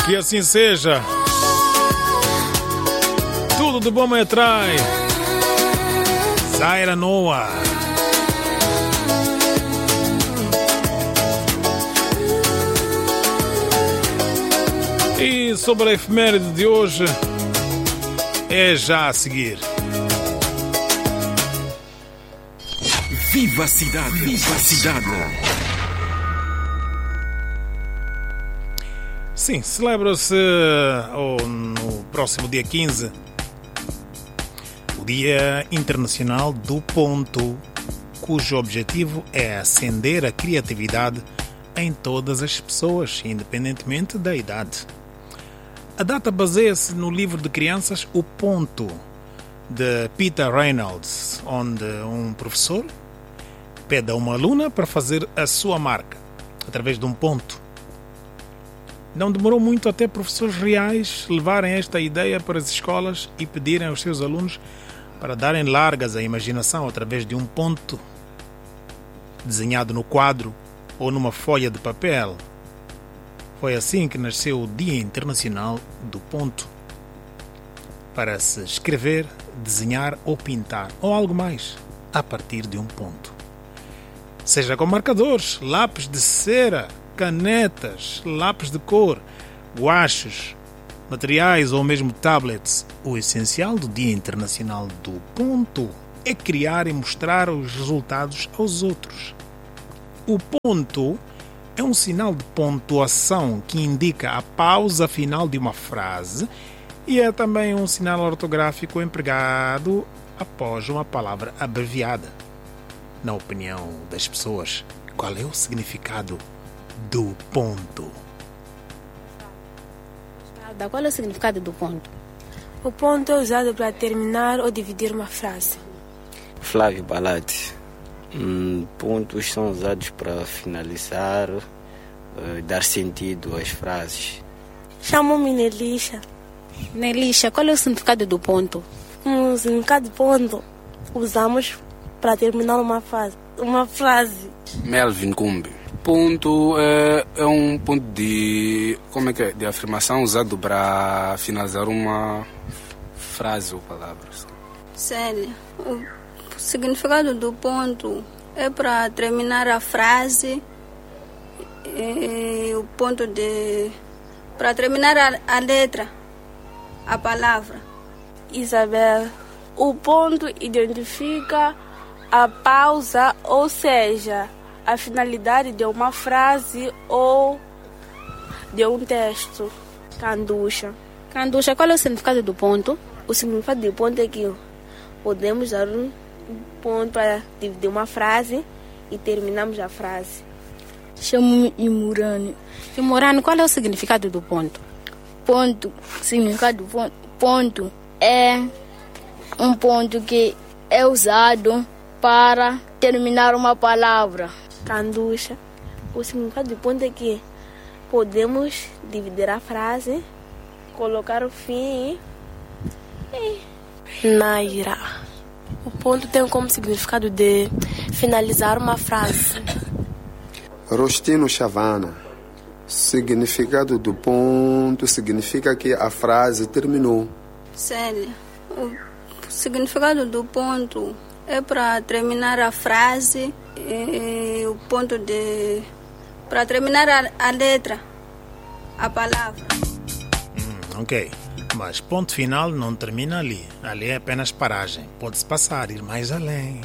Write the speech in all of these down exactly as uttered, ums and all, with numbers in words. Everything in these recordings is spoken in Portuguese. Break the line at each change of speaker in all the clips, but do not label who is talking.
Que assim seja. Tudo de bom me atrai. Zaira Noah. E sobre a efeméride de hoje, é já a seguir.
Viva a cidade, viva a cidade.
Sim, celebra-se oh, no próximo dia quinze o Dia Internacional do Ponto, cujo objetivo é acender a criatividade em todas as pessoas, independentemente da idade. A data baseia-se no livro de crianças O Ponto, de Peter Reynolds, onde um professor pede a uma aluna para fazer a sua marca através de um ponto. Não demorou muito até professores reais levarem esta ideia para as escolas e pedirem aos seus alunos para darem largas à imaginação através de um ponto desenhado no quadro ou numa folha de papel. Foi assim que nasceu o Dia Internacional do Ponto, para se escrever, desenhar ou pintar, ou algo mais, a partir de um ponto. Seja com marcadores, lápis de cera, canetas, lápis de cor, guaches, materiais ou mesmo tablets. O essencial do Dia Internacional do Ponto é criar e mostrar os resultados aos outros. O ponto é um sinal de pontuação que indica a pausa final de uma frase e é também um sinal ortográfico empregado após uma palavra abreviada. Na opinião das pessoas, qual é o significado do ponto?
Qual é o significado do ponto?
O ponto é usado para terminar ou dividir uma frase.
Flávio Balati. Hum, pontos são usados para finalizar, uh, dar sentido às frases.
Chamo-me Nelisha.
Nelisha, qual é o significado do ponto?
O significado do ponto usamos para terminar uma frase. Uma frase.
Melvin Kumbi. Ponto é, é um ponto de, como é que é, de afirmação usado para finalizar uma frase ou palavras.
Célia, o significado do ponto é para terminar a frase, e o ponto de, para terminar a, a letra, a palavra.
Isabel, o ponto identifica a pausa, ou seja, a finalidade de uma frase ou de um texto. Canducha.
Canducha, qual é o significado do ponto?
O significado do ponto é que podemos dar um ponto para dividir uma frase e terminamos a frase.
Chamo-me Imurani.
Imurani, qual é o significado do ponto?
Ponto, significado do ponto, ponto é um ponto que é usado para terminar uma palavra.
Canducha. O significado do ponto é que podemos dividir a frase, colocar o fim e... Naira. O ponto tem como significado de finalizar uma frase.
Rostino Chavana. Significado do ponto significa que a frase terminou.
Célia, o significado do ponto é para terminar a frase, e, e, o ponto de, para terminar a, a letra, a palavra.
Hum, ok, mas ponto final não termina ali. Ali é apenas paragem. Pode-se passar, ir mais além.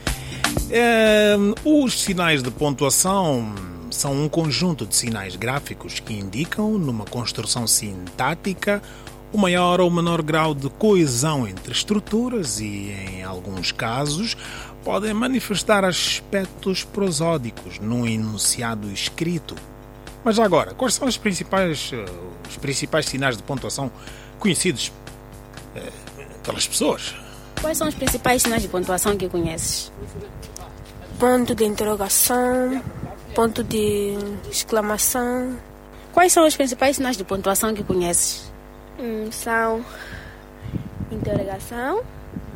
É, os sinais de pontuação são um conjunto de sinais gráficos que indicam, numa construção sintática, o maior ou menor grau de coesão entre estruturas e, em alguns casos, podem manifestar aspectos prosódicos num enunciado escrito. Mas agora, quais são os principais, os principais sinais de pontuação conhecidos eh, pelas pessoas?
Quais são os principais sinais de pontuação que conheces?
Ponto de interrogação, ponto de exclamação.
Quais são os principais sinais de pontuação que conheces?
Hum, são interrogação,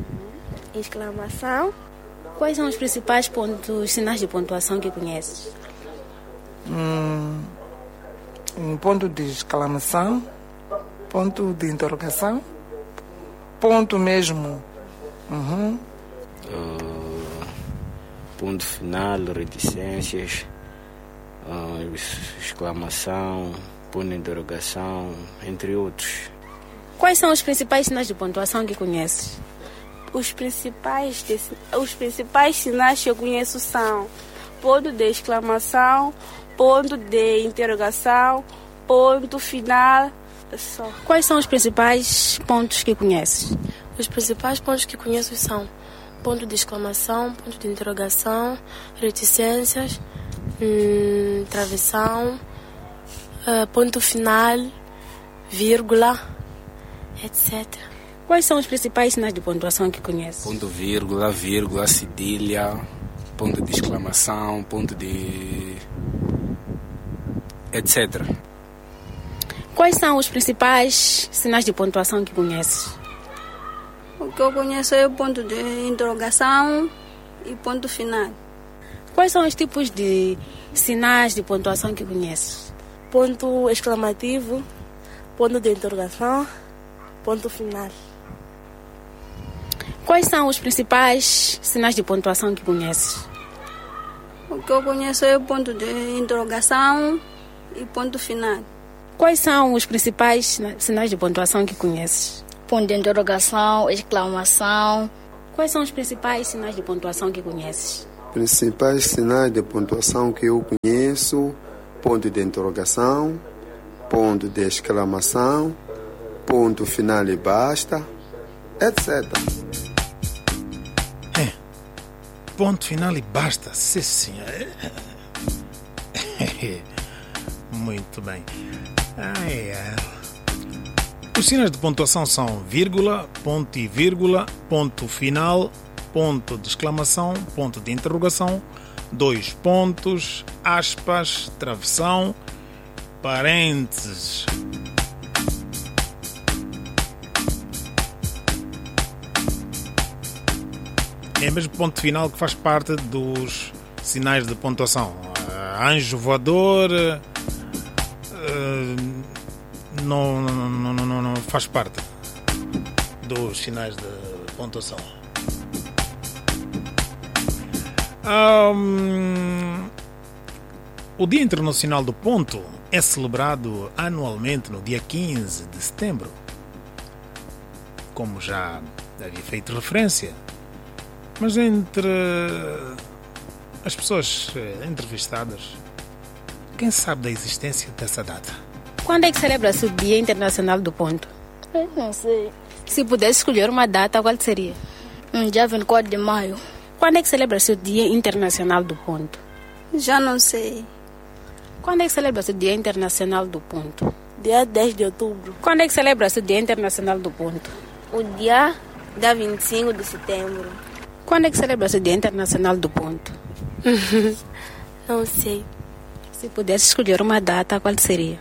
exclamação.
Quais são os principais pontos, sinais de pontuação que conheces?
Hum,
Um ponto de exclamação, ponto de interrogação, ponto mesmo. Uhum.
Uh, ponto final, reticências, uh, exclamação, ponto de interrogação, entre outros.
Quais são os principais sinais de pontuação que conheces?
Os principais, de, os principais sinais que eu conheço são ponto de exclamação, ponto de interrogação, ponto final. Só.
Quais são os principais pontos que conheces?
Os principais pontos que conheço são ponto de exclamação, ponto de interrogação, reticências, hum, travessão, uh, ponto final, vírgula, etcétera.
Quais são os principais sinais de pontuação que conheces?
Ponto, vírgula, vírgula, cedilha, ponto de exclamação, ponto de... etcétera.
Quais são os principais sinais de pontuação que conheces?
O que eu conheço é o ponto de interrogação e ponto final.
Quais são os tipos de sinais de pontuação que conheces?
Ponto exclamativo, ponto de interrogação, ponto final.
Quais são os principais sinais de pontuação que conheces?
O que eu conheço é o ponto de interrogação e ponto final.
Quais são os principais sinais de pontuação que conheces?
Ponto de interrogação, exclamação.
Quais são os principais sinais de pontuação que conheces?
Principais sinais de pontuação que eu conheço: ponto de interrogação, ponto de exclamação, ponto final e basta, etcétera.
É. Ponto final e basta, sim, sim. Muito bem. Ah, é. Os sinais de pontuação são vírgula, ponto e vírgula, ponto final, ponto de exclamação, ponto de interrogação, dois pontos, aspas, travessão, parênteses. É mesmo ponto final que faz parte dos sinais de pontuação. Anjo voador não, não, não, não, não faz parte dos sinais de pontuação. Um, o Dia Internacional do Ponto é celebrado anualmente no dia quinze de setembro. Como já havia feito referência. Mas entre as pessoas entrevistadas, quem sabe da existência dessa data?
Quando é que celebra-se o Dia Internacional do Ponto?
Eu não sei.
Se pudesse escolher uma data, qual seria?
Um dia vinte e quatro de maio.
Quando é que celebra-se o Dia Internacional do Ponto?
Já não sei.
Quando é que celebra-se o Dia Internacional do Ponto?
Dia dez de outubro.
Quando é que celebra-se o Dia Internacional do Ponto?
O dia, dia vinte e cinco de setembro.
Quando é que celebra-se o Dia Internacional do Ponto?
Não sei.
Se pudesse escolher uma data, qual seria?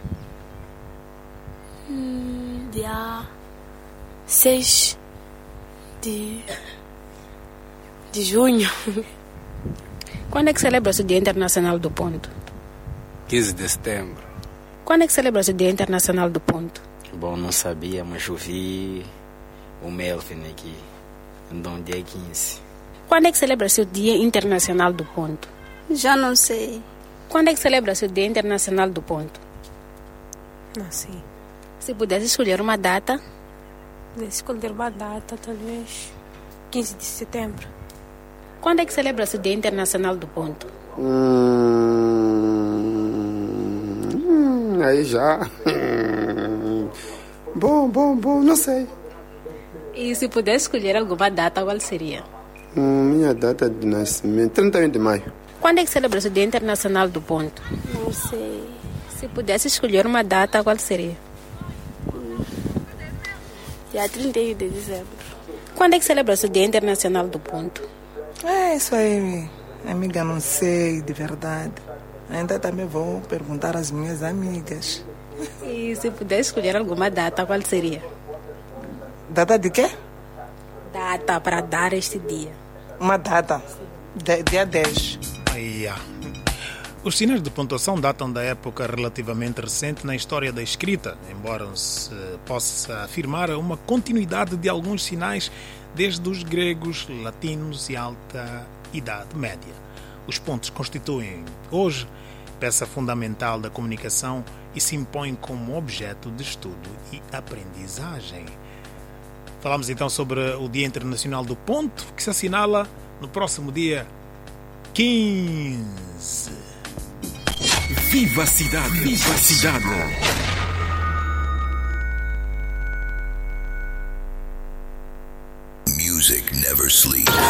Hum, dia seis de, de junho.
Quando é que celebra-se o Dia Internacional do Ponto?
quinze de setembro.
Quando é que celebra-se o Dia Internacional do Ponto?
Bom, não sabia, mas ouvi o Melvin aqui. Então, dia quinze.
Quando é que celebra-se o Dia Internacional do Ponto?
Já não sei.
Quando é que celebra-se o Dia Internacional do Ponto?
Não sei.
Se pudesse escolher uma data?
Escolher uma data, talvez quinze de setembro.
Quando é que celebra-se o Dia Internacional do Ponto?
Hum, aí já. Bom, bom, bom, não sei.
E se pudesse escolher alguma data, qual seria?
Minha data de nascimento, trinta e um de maio.
Quando é que celebra-se o Dia Internacional do Ponto?
Não sei.
Se pudesse escolher uma data, qual seria?
Dia trinta e um de dezembro.
Quando é que celebra-se o Dia Internacional do Ponto?
É isso aí, amiga, não sei de verdade. Ainda também vou perguntar às minhas amigas.
E se pudesse escolher alguma data, qual seria?
Data de quê?
Data para dar este dia.
Uma data. De, dia dez.
Yeah. Os sinais de pontuação datam da época relativamente recente na história da escrita, embora se possa afirmar uma continuidade de alguns sinais desde os gregos, latinos e alta Idade Média. Os pontos constituem, hoje, peça fundamental da comunicação e se impõem como objeto de estudo e aprendizagem. Falamos então sobre o Dia Internacional do Ponto, que se assinala no próximo dia quinze.
Viva a cidade! Viva a cidade!
Music never sleeps.